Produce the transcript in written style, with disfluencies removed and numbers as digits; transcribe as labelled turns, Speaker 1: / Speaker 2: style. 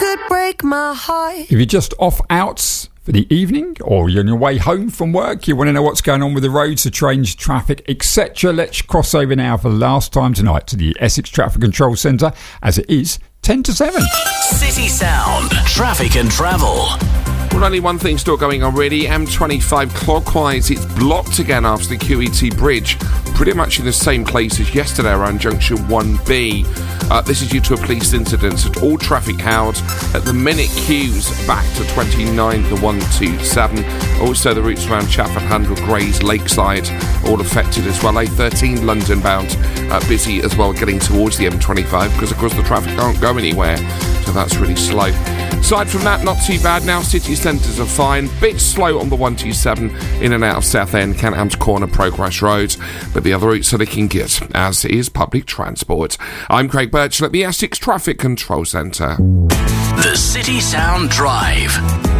Speaker 1: could break my heart.
Speaker 2: If you're just off out for the evening or you're on your way home from work, you want to know what's going on with the roads, the trains, traffic, etc., let's cross over now for the last time tonight to the Essex Traffic Control Centre, as it is 10 to 7.
Speaker 3: City Sound, traffic and travel.
Speaker 4: Well, only one thing still going on really. M25 clockwise, it's blocked again after the QET bridge. Pretty much in the same place as yesterday around junction 1B. This is due to a police incident, so all traffic held at the minute queues back to 29 the 127. Also the routes around Chafford, Handel, Grays, Lakeside all affected as well. A13 London bound busy as well getting towards the M25 because of course the traffic can't go anywhere, so that's really slow. Aside from that, not too bad now. City centres are fine. Bit slow on the 127 in and out of Southend, Kentham's Corner, Progress Road, but the other routes are looking good, as is public transport. I'm Craig Birchall at the Essex Traffic Control Centre.
Speaker 3: The City Sound Drive.